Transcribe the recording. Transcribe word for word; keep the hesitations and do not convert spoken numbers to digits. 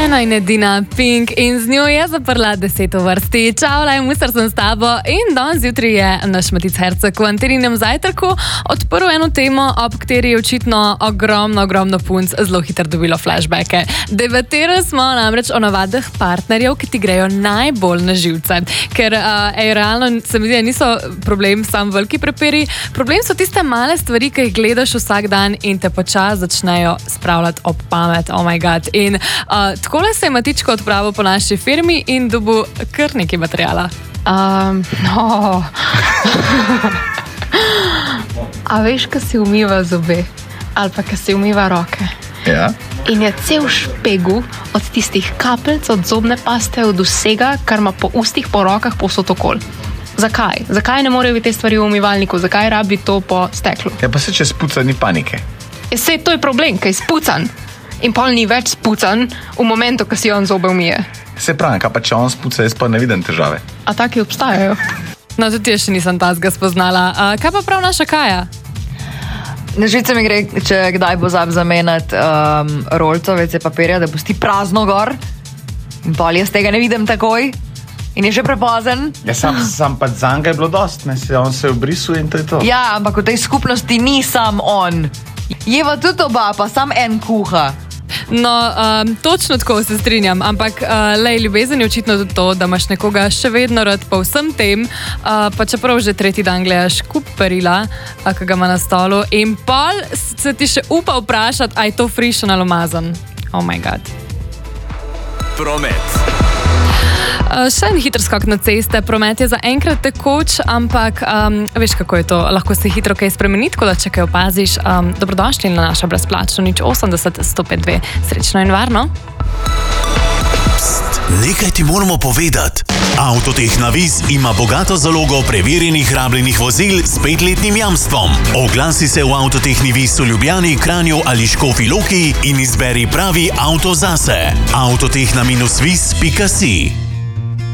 Ena in edina Pink in z njo je zaprla deset vrsti. Čau, laj, muster sem s tabo in danes zjutraj je naš Matic Herceg v Anteninem zajtrku odprl eno temo, ob kateri je očitno ogromno, ogromno punc zelo hitro dobilo flashbacke. Debatirali smo namreč o navadah partnerjev, ki ti grejo najbolj na živce. Ker uh, ej, realno se mi zdi, niso problem sam veliki prepiri, problem so tiste male stvari, ki jih gledaš vsak dan in te počas začnejo spravljati ob pamet. Oh my god. In uh, takole se je Matičko odpravil po naši firmi in dobil kar nekaj materijala. Um, no. A veš, ko si umiva zobe ali pa ko si umiva roke? Ja. In je cel špegu od tistih kapelc, od zobne paste, od vsega, kar ima po ustih, po rokah, povsod okoli. Zakaj? Zakaj ne morejo biti te stvari v umivalniku? Zakaj rabi to po steklu? Ja, pa se če spuca, ni panike. Ja, sej, to je problem, kaj je spucan. In pol ni več spucan v momentu, ko si on zobe umije. Se pravi, kaj pa če on spuca, jaz pa ne vidim težave. A taki obstajajo? No, tudi jaz še nisem tazga spoznala. Uh, kaj pa prav naša Kaja? Na živce mi gre, če kdaj pozab zamenjati um, rolco ve ce papirja, da pusti prazno gor. In pol jaz tega ne vidim takoj. In je že prepozen. Ja, sam, sam pa zanga je bilo dost, ne, se on se je obrisal in to je to. Ja, ampak v tej skupnosti ni sam on. Jeva tudi oba, pa sam en kuha. No, um, točno tako se strinjam, ampak uh, lej, ljubezen je očitno tudi to, da imaš nekoga še vedno rad po vsem tem, uh, pa čeprav že tretji dan gledaš kup perila, uh, ki ga ima na stolu, in pol se ti še upa vprašati, a je to frišen ali umazan. Oh my god. Promet. Uh, še en hiter skok na ceste, promet je za enkrat tekoč, ampak um, veš, kako je to, lahko se hitro kaj spremeni, tako da če kaj opaziš, um, dobrodošli na naša brezplačno nič osemdeset sto pet dve. Srečno in varno. Pst, nekaj ti moramo povedati. Avtotehna Vis ima bogato zalogo preverjenih rabljenih vozil s petletnim jamstvom. Oglasi se v Avtotehni Vis v Ljubljani, Kranju ali Škofji Loki in izberi pravi avto zase. avtotehna vis pika si